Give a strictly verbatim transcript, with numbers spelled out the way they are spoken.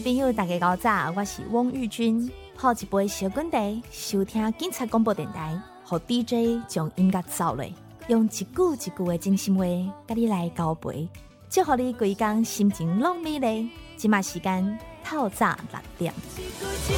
朋友大家好早，我是汪玉君，泡一杯小滚茶，收听警察广播电台，和 D J 将音乐走落，用一句一句的真心话，甲你来交陪，祝福你规工心情拢美丽。即马时间透早六点。